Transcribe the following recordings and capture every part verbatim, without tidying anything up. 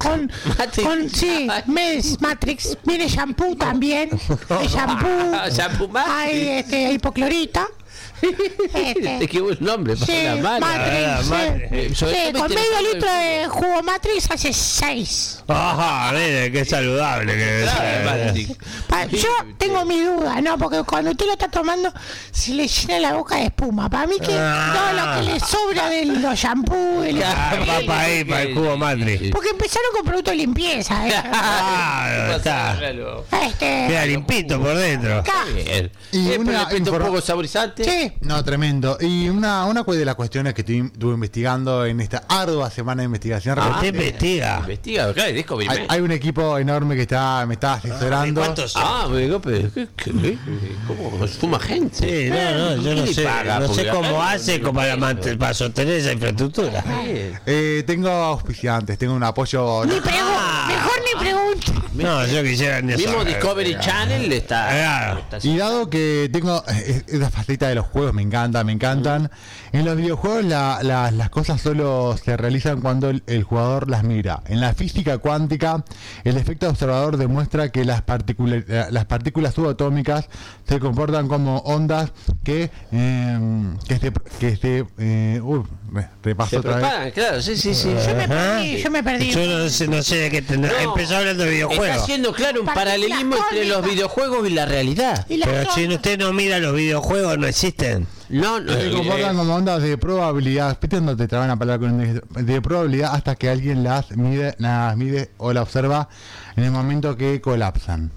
con, Matrix. con sí, Mes Matrix, viene shampoo también, el shampoo, Shampoo Matrix. hay este, hipoclorita. Este, Es que buen nombre para sí, la mala. Matrix, sí. Eh, sobre Sí, todo con me medio interesa litro el de jugo Matrix hace seis. Ajá, mire, qué saludable que debe Claro, ser. Matrix. Pa- Yo tengo mi duda, ¿no? Porque cuando usted lo está tomando, se le llena la boca de espuma. Para mí que Ah. todo lo que le sobra de los shampoos, del Ah, va para ahí, para el cubo Matrix. porque empezaron con productos de limpieza. ¿eh? Claro, está. Este, Queda limpito por dentro. acá. Bien. Y Eh, una pero le pinta un informa- poco saborizante. Sí. No, tremendo. Y una, una de las cuestiones que estuve, estuve investigando en esta ardua semana de investigación. Ah, Usted eh, investiga. Investiga, claro, disco hay, hay un equipo enorme que está me está asesorando. ¿Cuántos son? Ah, me digo, pero ¿qué, qué, qué, ¿cómo fuma gente? Sí, no, no, yo ¿Quién no le sé, paga? no sé Porque cómo acá hace no como para, tengo mant- peso. para sostener esa infraestructura. Eh, tengo auspiciantes, tengo un apoyo. Ni pregu- mejor ni pregunto. No, yo quisiera ni Mismo saber. Discovery Channel está. Claro. está Y dado que tengo eh, esa faceta de los juegos, me encanta, me encantan. En los videojuegos la- la- las cosas solo se realizan cuando el, el jugador las mira. En la física cuántica, el efecto observador demuestra que las, partículas las partículas subatómicas se comportan como ondas que eh, que se, que se eh, uy, me repaso Se otra vez. preparan, claro, sí, sí, sí. Yo me Ajá. perdí, yo me perdí. Yo no sé, no sé de qué ten- No. empezó hablando de Está videojuegos. haciendo claro un Partículas paralelismo entre los cósmicas. videojuegos y la realidad. Y las Pero ondas. si usted no mira los videojuegos, no existen. No, no. Se eh, comportan como ondas de probabilidad. ¿Viste cuando te traban la palabra con de, de probabilidad hasta que alguien las mide, las mide o la observa en el momento que colapsan?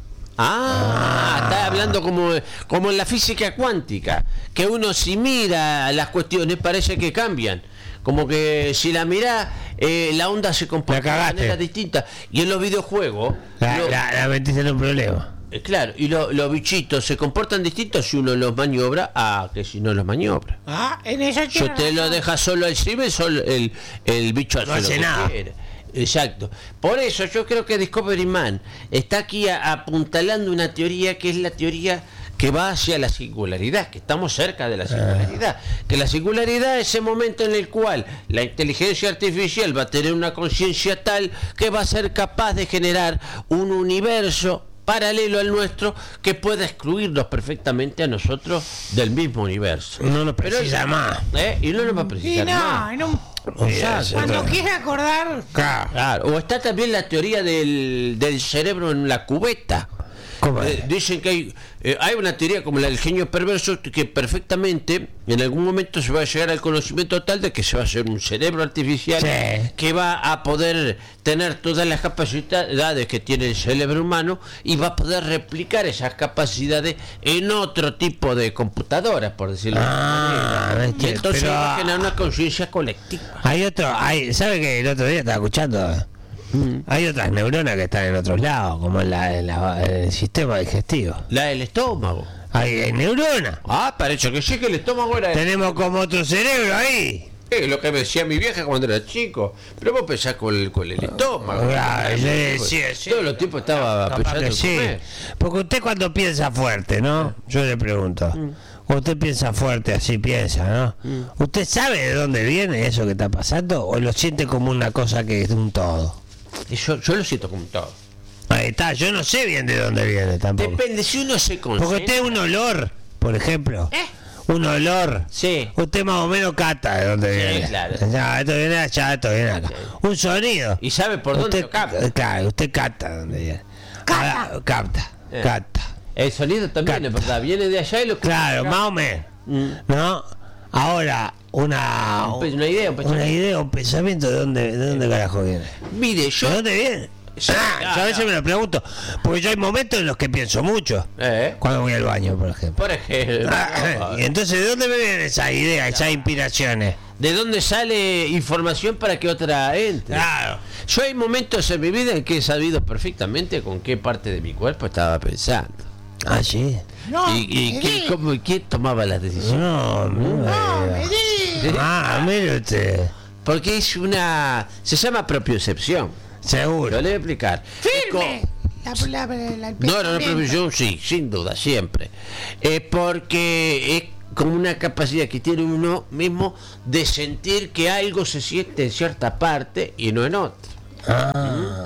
Ah, está hablando como, como en la física cuántica, que uno si mira las cuestiones parece que cambian. Como que si la mirás, eh, la onda se comporta La de cagaste. manera distinta. Y en los videojuegos, La, lo- la, la metiste en un problema. eh, claro, y lo- los bichitos se comportan distintos si uno los maniobra a que si no los maniobra. Ah, en eso Si tiene usted lo razón. deja solo al cine, solo el, el bicho No hace hace lo que nada. quiere. Exacto. Por eso yo creo que Discovery Man está aquí a- apuntalando una teoría que es la teoría que va hacia la singularidad, que estamos cerca de la singularidad, que la singularidad es ese momento en el cual la inteligencia artificial va a tener una conciencia tal que va a ser capaz de generar un universo paralelo al nuestro que pueda excluirnos perfectamente a nosotros del mismo universo. No lo Pero precisa eso- más. ¿eh? Y no lo va a Y precisar no, más. y no- O sea, cuando se- quiere acordar. Claro. Claro. O está también la teoría del, del cerebro en la cubeta. ¿Cómo es? Eh, dicen que hay, eh, hay una teoría como la del genio perverso que perfectamente en algún momento se va a llegar al conocimiento tal de que se va a hacer un cerebro artificial Sí. que va a poder tener todas las capacidades que tiene el cerebro humano y va a poder replicar esas capacidades en otro tipo de computadoras, por decirlo de Ah, alguna manera. Y entiendo, entonces pero- va a generar una conciencia colectiva. Hay otro, hay, ¿sabe que el otro día estaba escuchando? Hay otras neuronas que están en otros lados, como en, la, en la- en el sistema digestivo. La del estómago. Hay, hay neuronas. Ah, parece que sí que el estómago era Tenemos como otro cerebro ahí. eh, lo que me decía mi vieja cuando era chico. Pero vos pensás con el, con el estómago. Ah, yo le decía, sí. Todo el tiempo estaba Capaz pensando que en sí. comer. Porque usted cuando piensa fuerte, ¿no? Yo le pregunto. Cuando usted piensa fuerte, así piensa, ¿no? ¿Usted sabe de dónde viene eso que está pasando? ¿O lo siente como una cosa que es un todo? Y Yo, yo lo siento como todo. Ahí está, yo no sé bien de dónde viene tampoco. Depende, si uno se Porque concentra. usted un olor, por ejemplo. ¿Eh? Un olor. Sí. Usted más o menos cata de dónde Sí, viene. claro. Ya, esto viene allá, esto viene acá. Un sonido. Y sabe por dónde usted, lo capta. Claro, usted capta dónde viene. Capta. Ahora, capta. Eh. Capta. El sonido también, Capta. es verdad. Viene de allá y lo Claro, más o menos. Mm. ¿No? Ahora, una. Un pe- una idea, un Una pensamiento. idea, un pensamiento de dónde, de dónde carajo viene. Mire, yo. ¿De dónde viene? Sí, Ah, claro. yo a veces me lo pregunto. Porque yo hay momentos en los que pienso mucho. Eh, Cuando voy al baño, por ejemplo. por ejemplo. Ah, y entonces, ¿de dónde me vienen esas ideas, esas inspiraciones? ¿De dónde sale información para que otra entre? Claro. Yo hay momentos en mi vida en que he sabido perfectamente con qué parte de mi cuerpo estaba pensando. Ah, sí. No, ¿Y, y me qué- di. cómo- quién tomaba las decisiones? No, no, No, me di. Ah, mire usted. Porque es una... Se llama propiocepción. Seguro. Lo le voy a explicar. Firme. La, la, la, la- el No, no, no, pensamiento. propiocepción sí, sin duda, siempre. Eh, porque es como una capacidad que tiene uno mismo de sentir que algo se siente en cierta parte y no en otra. Ah.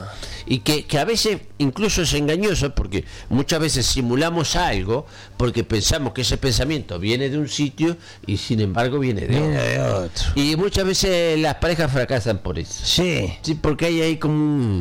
y que, que a veces incluso es engañoso, porque muchas veces simulamos algo porque pensamos que ese pensamiento viene de un sitio y sin embargo viene de Viene otro. de otro. Y muchas veces las parejas fracasan por eso. Sí. Sí, porque hay ahí como un,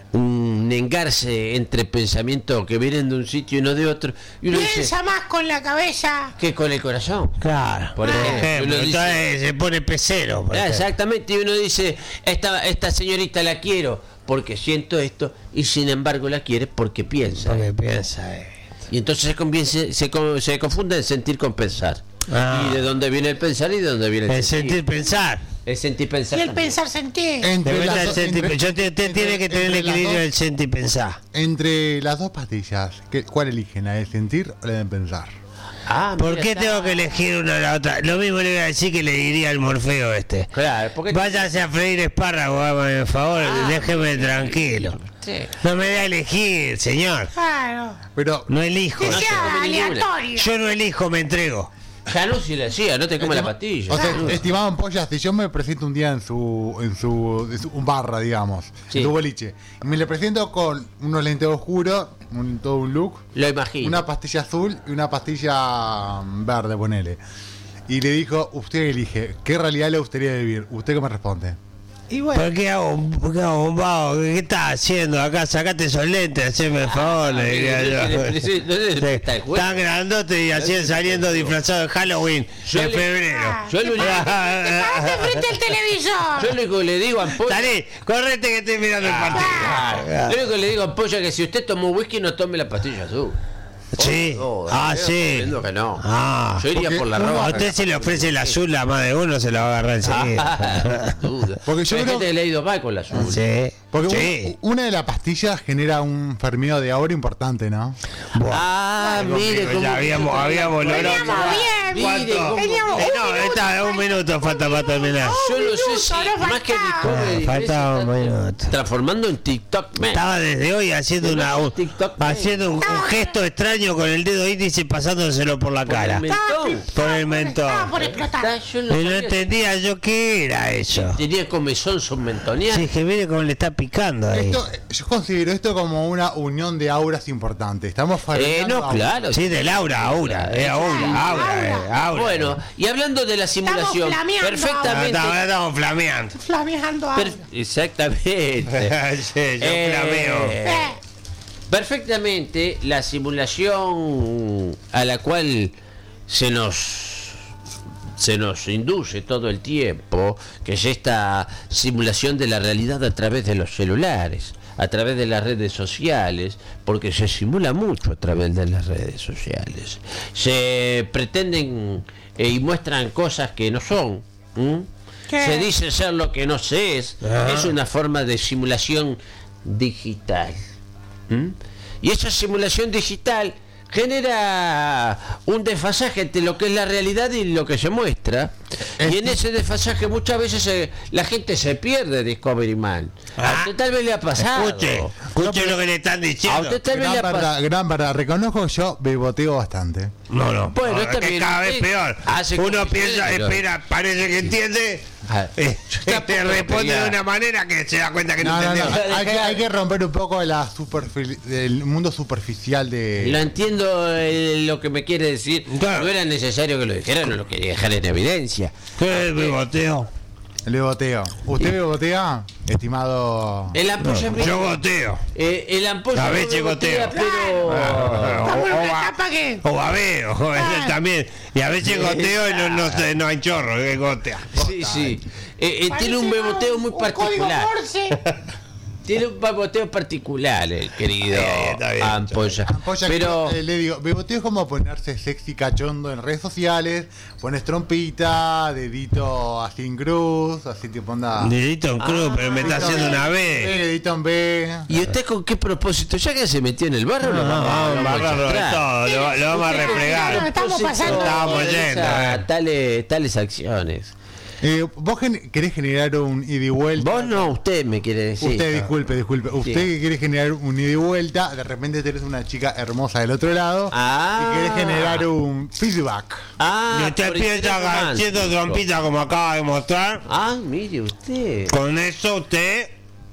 un engarce entre pensamientos que vienen de un sitio y no de otro. Y uno dice, Piensa más con la cabeza. que con el corazón. Claro. Por ejemplo, uno dice- entonces se pone pecero. por Ah, ejemplo. exactamente, y uno dice, esta, esta señorita la quiero porque siento esto, y sin embargo la quiere porque piensa. Porque piensa, eh. Y entonces se, conviene, se, con- se confunde el sentir con pensar. Ah. Y de dónde viene el pensar y de dónde viene el, El sentir pensar. El sentir pensar. Y el también. pensar sentir. Entre De las verdad, dos- el sentir- entre- yo te- usted entre- tiene que tener el entre las equilibrio dos- del sentir pensar. Entre las dos pastillas, ¿qué- ¿cuál eligen? ¿La de sentir o la de pensar? Ah, ¿Por mira, qué está. tengo que elegir una o la otra? Lo mismo le voy a decir que le diría al Morfeo este. Claro, porque Váyase a freír espárragos, hágame el favor, Ah. déjeme tranquilo. Sí. No me da a elegir, señor. Claro. Pero No elijo. Que No se sea come ninguna. aleatorio. Yo no elijo, me entrego. Ya no si le decía, no te comes la pastilla. O sea, estimado Ampolla, si yo me presento un día en su, en su, en su- un barra, digamos, Sí. en tu boliche, y me le presento con unos lentes oscuros, un, todo un look, Lo imagino. una pastilla azul y una pastilla mm, verde, ponele. Y le dijo, usted elige, ¿qué realidad le gustaría vivir? ¿Usted qué me responde? Y bueno. ¿Por qué hago, por qué hago un vago? ¿Qué estás haciendo acá? Sacate esos lentes, haceme el favor, le diría no yo. sé, no sé, no sé, Sí, está el juego. Tan grandote y así saliendo disfrazado de Halloween Yo de le- febrero. Ah, Yo te lo único- paraste- te paraste frente al televisor. Yo lo único que le digo a Ampolla. Salí, correte que estoy mirando el partido. Ah, Lo único que le digo a Ampolla es que si usted tomó whisky, no tome la pastilla azul. Sí. Oh, Ah, estoy sí. aprendiendo que no. Ah. Yo iría Porque por la uno- roja. A usted se le ofrece el azul a más de uno, se lo va a agarrar enseguida. Ah, duda. Porque yo Hay creo- gente que le ha ido mal con la azul. Sí. Porque Sí. un- una de las pastillas genera un fermeo de ahora importante, ¿no? Ah, Algo mire que cómo. ya habíamos, habíamos logrado. Veníamos bien. Mire ¿Cuánto? cómo- Teníamos Eh, un no, minuto. está, un minuto falta para terminar. Yo no sé minuto, si no más que faltaba. Discovery Ah, faltaba se un está minuto. transformando en TikTok Man. Estaba desde hoy haciendo una un- TikTok. haciendo un, un gesto extraño con el dedo índice pasándoselo por la cara. el mentón. Por el mentón. Estaba por explotar. Está, yo no Y no sabía. entendía yo qué era eso. Tenía comezón submentoneal. Sí, dije, mire cómo le está picando ahí. Esto, yo considero esto como una unión de auras importante. Estamos Eh, fabricando no, auras. claro. Sí, de Laura, Aura, eh, Aura, Aura, eh, Aura. Bueno, y hablando de la simulación, flameando Ah, perfectamente. estamos, estamos flameando. Flameando per- agua. exactamente. Sí, yo Eh, flameo. Eh, Perfectamente la simulación a la cual se nos se nos induce todo el tiempo, que es esta simulación de la realidad a través de los celulares, a través de las redes sociales, porque se simula mucho a través de las redes sociales. Se pretenden eh, y muestran cosas que no son. ¿m? ¿Qué? Se dice ser lo que no se es. Ah. Es una forma de simulación digital. ¿Mm? Y esa simulación digital genera un desfasaje entre lo que es la realidad y lo que se muestra. Y en ese desfasaje muchas veces se- la gente se pierde Discovery Man. A Ah. usted tal vez le ha pasado. Escuche, escuche lo que le están A diciendo. usted tal vez le Gran ha pasado. verdad, gran verdad. Reconozco que yo beboteo bastante. No, no. Bueno, no, está es que bien. cada vez Usted peor. hace Uno confesiones, piensa, pero- espera, parece que entiende. Ah, eh, yo te tampoco responde quería- de una manera que se da cuenta que no, No, no, no. entendió. Hay que, hay que romper un poco la superfi- del mundo superficial Lo de. entiendo eh, lo que me quiere decir. Claro. No era necesario que lo dijera, no lo quería dejar en evidencia. ¿Qué beboteo? El beboteo. ¿Usted bebotea, estimado? El ampolla es Yo goteo. Eh, el ampolla A no veces me botea, goteo. pero estamos en o una va- etapa que. O babeo, joder, también. Y a veces goteo y no, no, sé, no hay chorro, que gotea. sí, sí. Eh, eh, tiene un Parece beboteo muy un código particular. Morse. Tiene un beboteo particular, el querido Ahí, ahí, está bien. ampolla. Ampolla, Pero eh, le digo, beboteo es como ponerse sexy cachondo en redes sociales, pones trompita, dedito así en cruz, así tipo onda. Dedito en cruz, pero me está haciendo una Eh, vez. dedito en B. ¿y usted con qué propósito? Ya que se metió en el barro, No, lo no, vamos, vamos a lo vamos a embarrarlo de encontrar. todo, lo, lo vamos a No, refregar. estamos pasando. Estábamos Realiza yendo, eh. tales, tales acciones. Eh, ¿Vos gen- querés generar un ida y vuelta? Vos no, usted me quiere decir. Usted, disculpe, disculpe. Usted que quiere generar un ida y vuelta, de repente tenés una chica hermosa del otro lado Ah. y querés generar un feedback. Ah, Y usted por empieza interés romántico. haciendo trompita como acaba de mostrar. Ah, mire usted. Con eso usted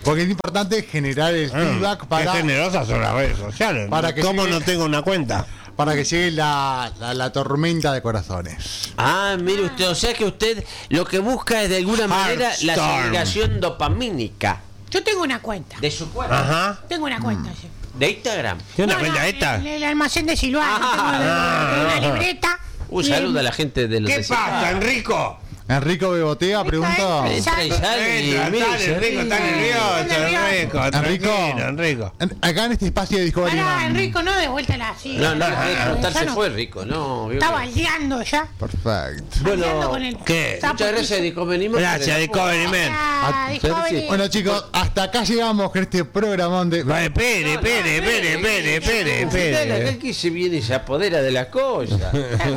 Porque es importante generar el feedback para, Qué generosas son las redes sociales. Para que ¿Cómo llegue- no tengo una cuenta? para que llegue la, la, la tormenta de corazones. Ah, mire usted, o sea que usted lo que busca es de alguna manera la Heartstorm. segregación dopamínica Yo tengo una cuenta. de su cuerpo, Ajá. Tengo una cuenta, sí. de Instagram. ¿Tiene una No, cuenta no, esta? El, el almacén de Silvano. Ah, tengo ah, una ah. libreta. Un y saludo el- a la gente de los ¿Qué de pasa, Enrico? Enrico Bebotea pregunta. Esta es- Entra y sale y Entra, mire, sale, se Enrico, está ríe. nervioso, nervioso. Enrico. Enrico, Tranquilo, Enrico. en- acá en este espacio de Discovery Pará, Man. Enrico, no, de vuelta la silla. No, no, Ah, de ah, contar Ya se no. fue rico, no. vio Está que- baldeando ya. Perfecto. Bueno, Baldeando con el ¿qué? sapo Muchas gracias, piso. Disco. Venimos. Gracias, Discovery Man. Ah, Ah, Discovery. Bueno, chicos, hasta acá llegamos con este programón de. Vale, espere, espere, espere, espere, espere, Acá espere. que se viene y se apodera de la cosa.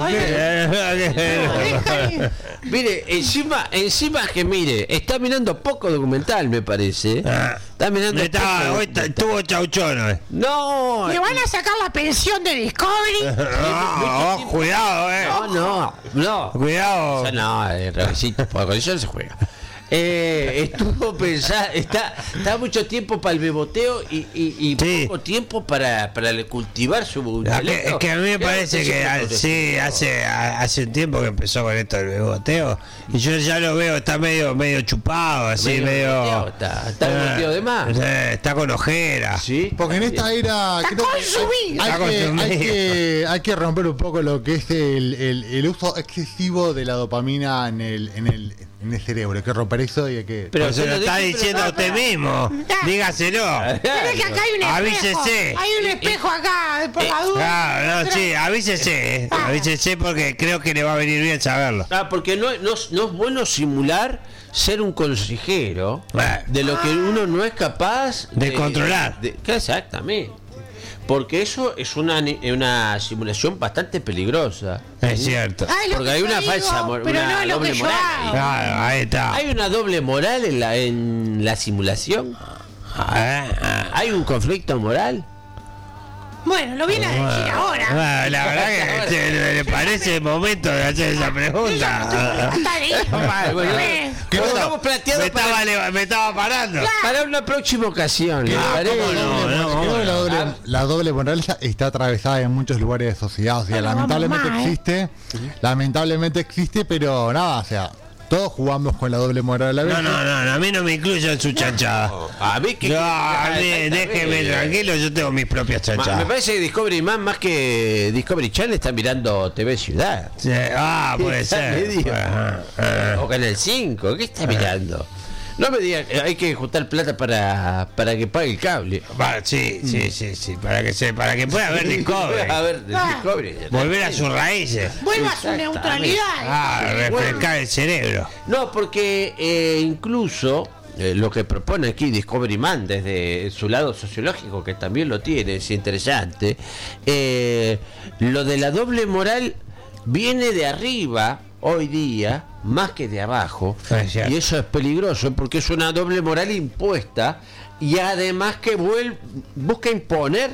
Mire, encima, encima que mire, está mirando poco documental, me parece. Ah, Está mirando me estaba- poco hoy está- documental. estuvo chauchón hoy. No, ¿Le van a sacar la pensión de Discovery? No, oh, cuidado, eh. no, no, no. Cuidado. Eso no, el requisito, por condición se juega. Eh, estuvo pensando, está, está mucho tiempo para el beboteo y, y, y Sí. poco tiempo para, para cultivar su Ah, que- talento. es que a mí me Creo parece usted que siempre ah, progresó. sí, hace a- hace un tiempo que empezó con esto del beboteo y yo ya lo veo, está medio medio chupado, así Medio medio, beboteado, está- está Eh, beboteado de más. eh, está con ojera. Sí. Porque en esta era. Está creo que consumido. hay, Está hay que, consumido. hay, que, hay que romper un poco lo que es el, el, el uso excesivo de la dopamina en el, en el, en el cerebro. Hay que romper eso y hay que. Pero Pero se se lo lo está dije, diciendo a pero usted pará. mismo. Dígaselo. Pero es que acá hay un espejo. Avísese. Hay un espejo acá, por la duda. Claro, no, sí, avísese, eh. avísese porque creo que le va a venir bien saberlo. Ah, porque no, no, no es bueno simular ser un consejero Ah. de lo que uno no es capaz De controlar. de- que exactamente. Porque eso es una, ni- una simulación bastante peligrosa. Es cierto. Ay, lo Porque que hay yo una digo, falsa mor- pero una no es lo doble que yo moral. hago. Claro, ahí está. Hay una doble moral en la, en la simulación. Ah, ah. Hay un conflicto moral. Bueno, lo viene a decir ahora. Ah, la verdad que te- le parece el momento de hacer esa pregunta. Está ahí. Bueno, ¿Qué lo pasa? estamos planteando Me para, estaba, leva- me estaba parando. para una próxima ocasión. ¿le Ah, parece? ¿cómo no? Doble- no, creo que la, no. doble, la doble moral está- está atravesada en muchos lugares de sociedad. O sea, Bueno, lamentablemente vamos más, ¿eh? existe. Lamentablemente existe, pero nada, o sea, todos jugamos con la doble moral a la vez. No, no, no, no, a mí no me incluyo en su chanchada. A mí que No, que- a mí, exactamente. déjeme tranquilo, yo tengo mis propias Ma- Me chanchadas. parece que Discovery Man más que Discovery Channel está mirando T V Ciudad. Sí, ah, puede Está ser. medio. Ajá, ajá. O Canal cinco, ¿qué está mirando? No me digan, eh, hay que juntar plata para, para que pague el cable. Va, sí, sí, sí, sí, para que se, para que pueda ver Discovery. A ver, Ah. Discovery. Volver a sus raíces. Vuelva a su Exactamente. neutralidad. Ah, refrescar el cerebro. No, porque eh, incluso eh, lo que propone aquí Discovery Man desde su lado sociológico, que también lo tiene, es interesante, eh, lo de la doble moral viene de arriba hoy día más que de abajo, Es cierto. y eso es peligroso porque es una doble moral impuesta y además que vuel- busca imponer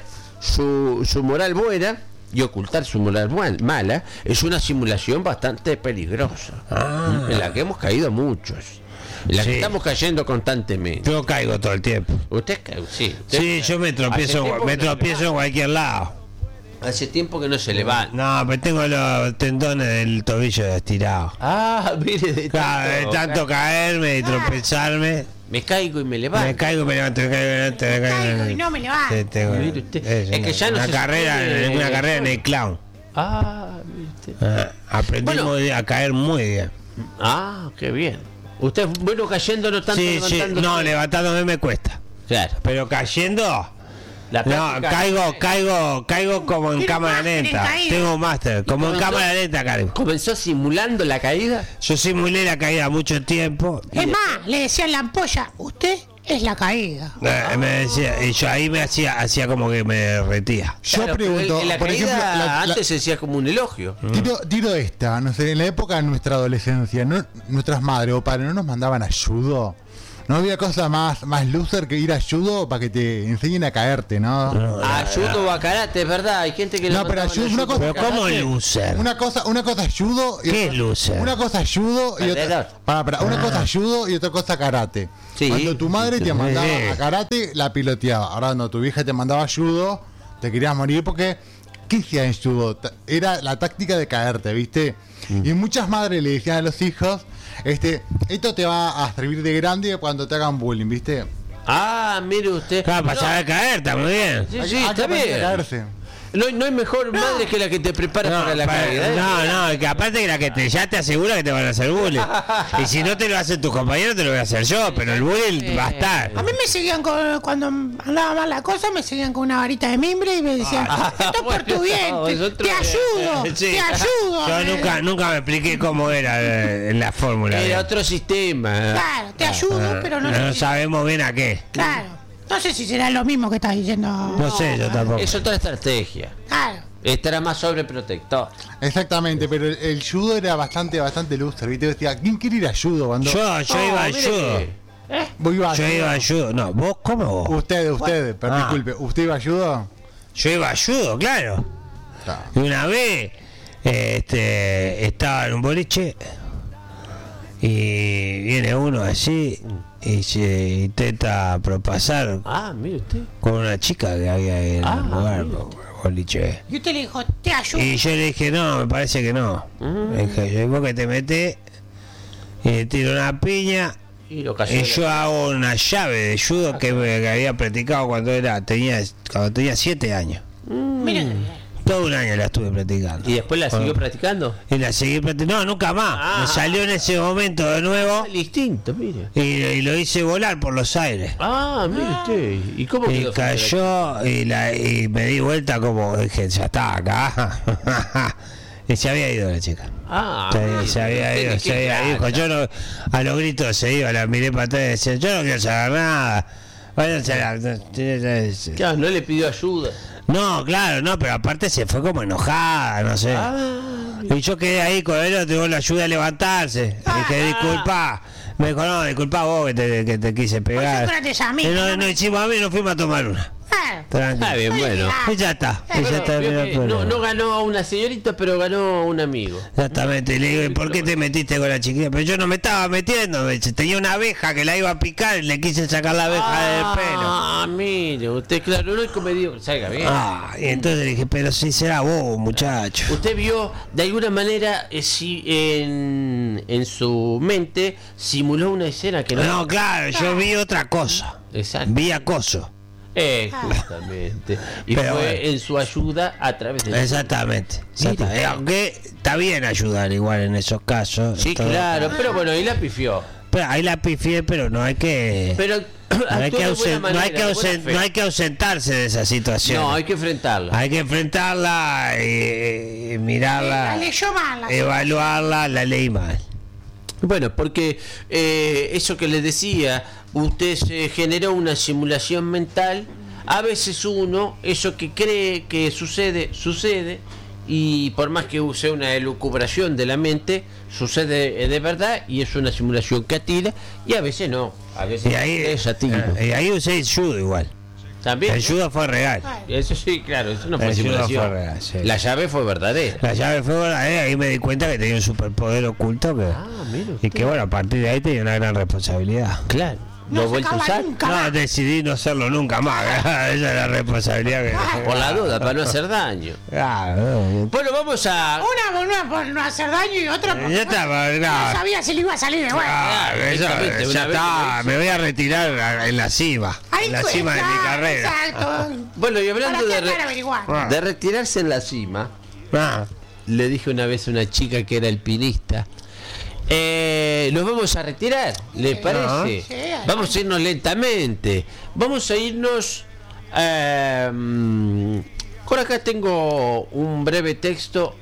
su, su moral buena y ocultar su moral buena- mala. Es una simulación bastante peligrosa Ah. en la que hemos caído muchos, en la Sí. que estamos cayendo constantemente. Yo caigo todo el tiempo. Usted ca- sí, usted- Sí, yo me hace tropiezo, tiempo me que no se tropiezo en cualquier lado. levanta. Hace tiempo que no se levanta. No, pero tengo los tendones del tobillo estirados. Ah, mire, de Claro, de tanto, tanto caerme y tropezarme, me caigo y me levanto. me caigo, me levanto, me caigo, me levanto, me caigo. Caigo y no me levanto. Sí, tengo- Mire usted, es es que una- ya no una se carrera, supone- una carrera en el clown. Ah, mire usted. Ah, aprendí Bueno. muy bien, a caer muy bien. Ah, qué bien. Usted es bueno cayendo, no tanto Sí, sí, levantándose. no, levantándome me cuesta. Claro. Pero cayendo, La no, práctica- caigo, caigo, caigo como en Tiene cámara máster en lenta. caída. Tengo un máster, como en comenzó- cámara lenta, caigo. Comenzó simulando la caída. Yo simulé la caída mucho tiempo. Es más, le decían la ampolla, usted es la caída. Eh, me decía, y yo ahí me hacía, hacía como que me derretía. Yo Claro, pero pregunto, en la por caída ejemplo, la- la- antes se decía como un elogio. Tiro, tiro esta, no sé, en la época de nuestra adolescencia, no- nuestras madres o padres no nos mandaban ayudo, no había cosa más, más loser que ir a judo para que te enseñen a caerte, ¿no? No, A judo o a karate, es verdad. Hay gente que le No, pero mandaban judo, a una cosa- Pero ¿cómo karate, loser? Una cosa, una cosa es judo y ¿Qué otra- es loser? Una cosa es judo y Perdedor. otra, para, para, una cosa es judo y otra cosa karate. Sí. Cuando tu madre te mandaba Sí. a karate, la piloteaba. Ahora cuando tu vieja te mandaba a judo, te querías morir porque ¿qué hacía en judo? Ta- Era la táctica de caerte, ¿viste? Y muchas madres le decían a los hijos, este, esto te va a servir de grande cuando te hagan bullying, ¿viste? Ah, mire usted. Claro, para No, saber caer, está muy bien. Sí, Hay- sí, hay que está aprender a bien. caerse. No, hay- no hay mejor madre que la que te prepara para la pa- caída. ¿eh? no, no, que aparte que la que te, ya te asegura que te van a hacer bullying. Y si no te lo hacen tus compañeros, te lo voy a hacer yo, pero el bullying va a estar. A mí me seguían con, cuando andaba mal la cosa, me seguían con una varita de mimbre y me decían, esto es por tu bien, no, te, es otro te bien. ayudo, Sí. te ayudo. Yo me- nunca, nunca me expliqué cómo era eh, la fórmula. Era otro sistema. Claro, te ayudo, pero no, No sé si- sabemos bien a qué. Claro, no sé si será lo mismo que estás diciendo. No sé, yo tampoco. Es otra estrategia. Claro. Estará más sobreprotector. Exactamente, pero el, el judo era bastante, bastante loser, ¿viste? Decía, ¿quién quiere ir a judo? Cuando Yo, yo No, iba al mire judo. que- vos ibas a Yo judo. iba al judo. No, ¿vos cómo vos? Ustedes, ustedes, pero Ah. disculpe, ¿usted iba a judo? Yo iba al judo, claro. Claro. Y una vez eh, este, estaba en un boliche y viene uno así y se intenta propasar Ah, mire usted. con una chica que había ahí en Ah, el lugar, mira. boliche. Y usted le dijo, te ayudo. Y yo le dije, no, me parece que no. Mm. Le dije, vos que te metés y le tiro una piña Y lo cayó. y yo hago una llave de judo que, me- que había practicado cuando era tenía cuando tenía siete años. Mira, Todo un año la estuve practicando. ¿Y después la siguió Ah. practicando? Y la seguí practicando. No, nunca más. Ah. Me salió en ese momento de nuevo Ah, distinto, mire. y, y lo hice volar por los aires. Ah, mire usted. ¿Y cómo Y quedó frente a la cayó y, la, y me di vuelta como dije, ya está acá. Y se había ido la chica. Ah, Se, mire, se había usted ido, de se qué había ido. trata. Yo no, a los gritos se iba, la miré para atrás y decía, yo no quiero saber nada. Váyanse a la- Claro, no le pidió ayuda. No, claro, no, pero aparte se fue como enojada, no sé. Ah, Y yo quedé ahí con él, tengo la ayuda a levantarse. Le dije, disculpa. Me dijo, no, disculpa vos que te, que te quise pegar. Por eso tú eres a mí, Y no, no no me- hicimos a mí, nos fuimos a tomar una. claro. Tranquilo. está bien, bueno. Y ya está. Y ya Bueno, está. vio mira, que pero- no, no ganó a una señorita, pero ganó a un amigo. Exactamente. Y le digo, ¿y por qué te metiste con la chiquilla? Pero yo no me estaba metiendo. me dice, tenía una abeja que la iba a picar y le quise sacar la abeja del pelo. Ah, mire, usted, claro, no es comedido. Salga bien. Ah, y entonces le dije, pero si será vos, muchacho. Usted vio, de alguna manera, eh, si en, en su mente simuló una escena que no. No, claro, yo vi otra cosa. Exacto. Vi acoso. Eh, justamente. Y Pero fue bueno. en su ayuda a través de. Exactamente. exactamente. Eh, Aunque está bien ayudar igual en esos casos. Sí, todo. claro, pero bueno, y la pifió. Pero ahí la pifié, pero no hay que. Pero no, hay actuó que de buena ausen- no, hay manera, que de buena ausen- fe. no hay que ausentarse de esa situación. No, hay que enfrentarla. Hay que enfrentarla y, y La mirarla, leyó mal. la- evaluarla, la ley mal. Bueno, porque eh, eso que le decía, usted se generó una simulación mental. A veces uno, eso que cree que sucede, sucede. Y por más que use una elucubración de la mente, sucede de verdad y es una simulación que atira. Y a veces no. A veces Y ahí, es atiro. eh, y ahí usé el judo igual. También. El judo fue real. Eso sí, claro, eso no fue El judo simulación. fue real, sí. La llave fue verdadera. La llave fue verdadera, ahí me di cuenta que tenía un superpoder oculto que, Ah, mire y usted. que bueno, a partir de ahí tenía una gran responsabilidad. Claro. No ¿Lo he vuelto a sacaba usar? nunca. No, decidí no hacerlo nunca más. Esa es la responsabilidad que. Por la duda, para no hacer daño. Ah, no. Bueno, vamos a. Una, una por no hacer daño y otra por Ya está, no no. sabía si le iba a salir de bueno. Ah, eso, Exactamente, ya una vez que está, lo hice. me voy a retirar en la cima, Ahí en la fue, cima de mi claro, carrera. Exacto. Bueno, y hablando Para de, que re- para averiguar. Ah. de retirarse en la cima, Ah, le dije una vez a una chica que era alpinista. Eh, nos vamos a retirar, ¿le parece? Sí, adelante. Vamos a irnos lentamente. Vamos a irnos. eh, por acá tengo un breve texto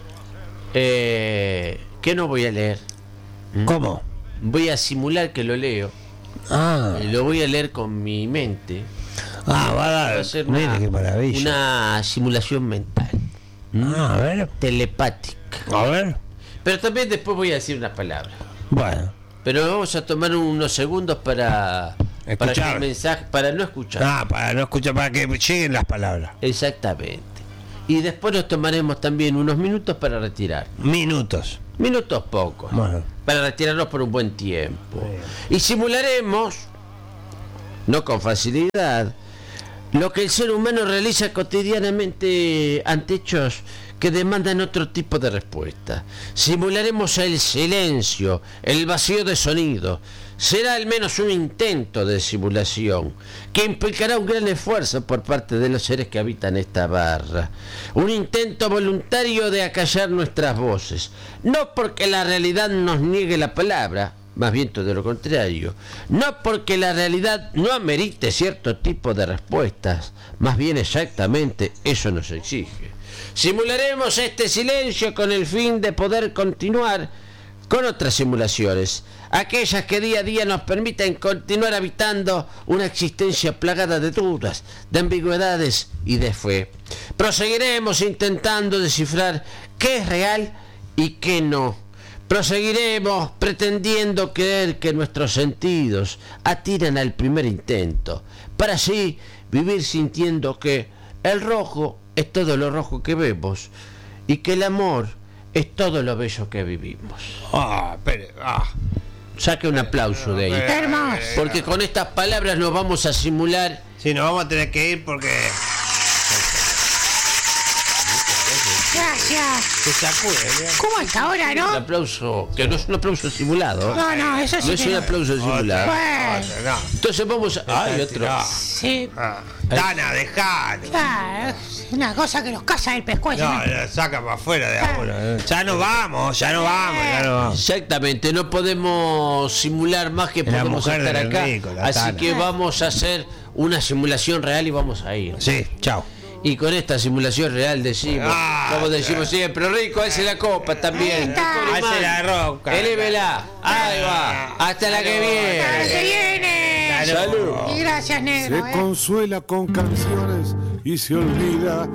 eh, que no voy a leer. ¿Cómo? Voy a simular que lo leo. Ah, y Lo voy a leer con mi mente. ah, va a Va dar. a ser Mire una, qué maravilla. una simulación mental, Ah, a ver, telepática. a ver. Pero también después voy a decir unas palabras. Bueno, pero vamos a tomar unos segundos para para que el mensaje, para no escuchar. Ah, para no escuchar, para que lleguen las palabras. Exactamente. Y después nos tomaremos también unos minutos para retirar. Minutos. Minutos pocos. Bueno. Para retirarnos por un buen tiempo. Bien. Y simularemos, no con facilidad, lo que el ser humano realiza cotidianamente ante hechos que demandan otro tipo de respuesta. Simularemos el silencio, el vacío de sonido. Será al menos un intento de simulación que implicará un gran esfuerzo por parte de los seres que habitan esta barra. Un intento voluntario de acallar nuestras voces. No porque la realidad nos niegue la palabra, más bien todo lo contrario. No porque la realidad no amerite cierto tipo de respuestas, más bien exactamente eso nos exige. Simularemos este silencio con el fin de poder continuar con otras simulaciones, aquellas que día a día nos permiten continuar habitando una existencia plagada de dudas, de ambigüedades y de fe. Proseguiremos intentando descifrar qué es real y qué no. Proseguiremos pretendiendo creer que nuestros sentidos atiran al primer intento, para así vivir sintiendo que el rojo es todo lo rojo que vemos y que el amor es todo lo bello que vivimos. Ah, espere, ah. Saque un aplauso de ahí. Hermoso. Porque con estas palabras nos vamos a simular. Sí, nos vamos a tener que ir porque Gracias. se sacude. ¿Cómo hasta ahora, Un no? aplauso, que no es un aplauso simulado. No, no, eso sí No es que un no. aplauso simulado. Bueno, No. Entonces vamos a... Ay, otro. No. sí. Ah. Dana, dejalo. Claro, es una cosa que los caza el pescuezo. No, lo saca para afuera de ahora. Ya no vamos, ya no vamos, ya no vamos. Exactamente, no podemos simular más que La podemos mujer estar del acá. rico, la Así Tana. que vamos a hacer una simulación real y vamos a ir. Sí, chao. Y con esta simulación real decimos, Ah, como decimos siempre, rico, hace la copa también. Ahí está. Rico Limán, Hace la roca. Elévela, ahí va, hasta la que ¡Hasta que viene. viene! Salud. Y gracias, negro. Se eh. consuela con canciones y se olvida